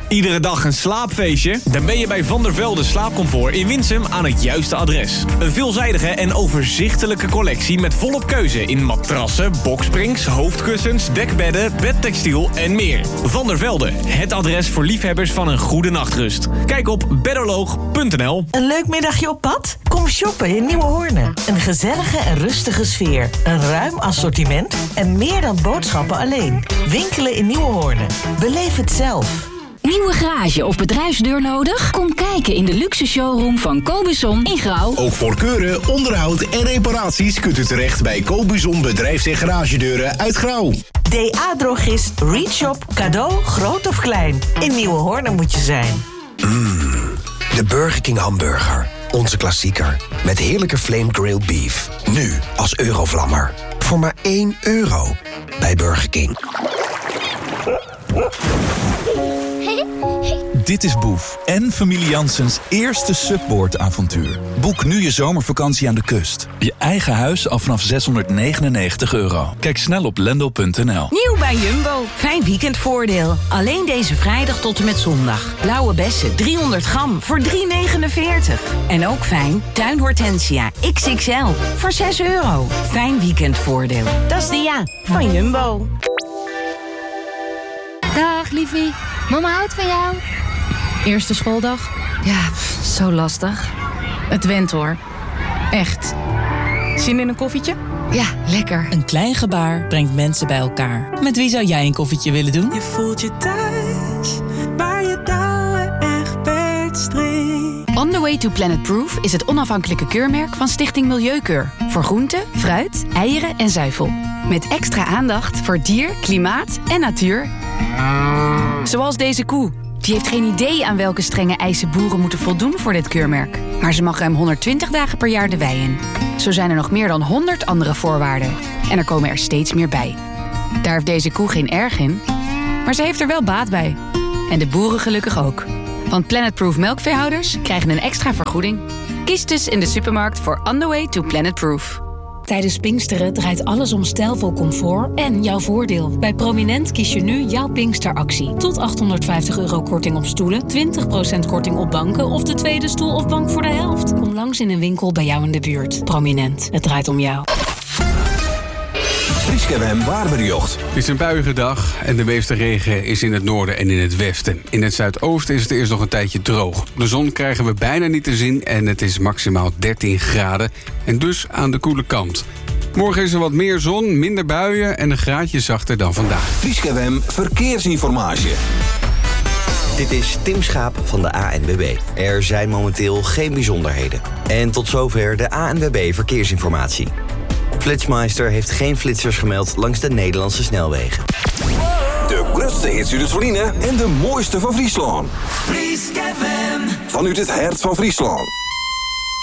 Iedere dag een slaapfeestje? Dan ben je bij Van der Velde Slaapcomfort in Winsum aan het juiste adres. Een veelzijdige en overzichtelijke collectie met volop keuze in matrassen, boksprings, hoofdkussens, dekbedden, bedtextiel en meer. Van der Velde, het adres voor liefhebbers van een goede nachtrust. Kijk op bedderloog.nl. Een leuk middagje op pad? Kom shoppen in Nieuwe Hoornen. Een gezellige en rustige sfeer. Een ruim assortiment en meer dan boodschappen alleen. Winkelen in Nieuwe Hoornen. Beleef het zelf. Nieuwe garage of bedrijfsdeur nodig? Kom kijken in de luxe showroom van Cobuzon in Grauw. Ook voor keuren, onderhoud en reparaties kunt u terecht bij Cobuzon Bedrijfs- en Garagedeuren uit Grauw. DA-drogist, Reachop, cadeau, groot of klein. In Nieuwe Hoornen moet je zijn. De Burger King hamburger. Onze klassieker. Met heerlijke flame grilled beef. Nu als Eurovlammer. Voor maar €1 bij Burger King. Dit is Boef en familie Janssens eerste Subboard-avontuur. Boek nu je zomervakantie aan de kust. Je eigen huis al vanaf €699. Kijk snel op lendo.nl. Nieuw bij Jumbo. Fijn weekendvoordeel. Alleen deze vrijdag tot en met zondag. Blauwe bessen 300 gram voor €3,49. En ook fijn tuinhortensia XXL voor €6. Fijn weekendvoordeel. Dat is de ja van Jumbo. Dag, liefie. Mama houdt van jou. Eerste schooldag? Ja, zo lastig. Het went hoor. Echt. Zin in een koffietje? Ja, lekker. Een klein gebaar brengt mensen bij elkaar. Met wie zou jij een koffietje willen doen? Je voelt je thuis, waar je touwen echt bedstreek. On the Way to Planet Proof is het onafhankelijke keurmerk van Stichting Milieukeur. Voor groenten, fruit, eieren en zuivel. Met extra aandacht voor dier, klimaat en natuur. Zoals deze koe. Die heeft geen idee aan welke strenge eisen boeren moeten voldoen voor dit keurmerk. Maar ze mag ruim 120 dagen per jaar de wei in. Zo zijn er nog meer dan 100 andere voorwaarden. En er komen er steeds meer bij. Daar heeft deze koe geen erg in. Maar ze heeft er wel baat bij. En de boeren gelukkig ook. Want Planetproof melkveehouders krijgen een extra vergoeding. Kies dus in de supermarkt voor On the Way to Planet Proof. Tijdens Pinksteren draait alles om stijlvol comfort en jouw voordeel. Bij Prominent kies je nu jouw Pinksteractie. Tot €850 korting op stoelen, 20% korting op banken of de tweede stoel of bank voor de helft. Kom langs in een winkel bij jou in de buurt. Prominent, het draait om jou. Frieskehem Waarberjocht. Het is een buiige dag en de meeste regen is in het noorden en in het westen. In het zuidoosten is het eerst nog een tijdje droog. De zon krijgen we bijna niet te zien en het is maximaal 13 graden. En dus aan de koele kant. Morgen is er wat meer zon, minder buien en een graadje zachter dan vandaag. Frieskehem Verkeersinformatie. Dit is Tim Schaap van de ANWB. Er zijn momenteel geen bijzonderheden. En tot zover de ANWB Verkeersinformatie. Flitsmeister heeft geen flitsers gemeld langs de Nederlandse snelwegen. De grootste hits uit het Verliezen en de mooiste van Friesland. Frieskehem. Vanuit het hart van Friesland.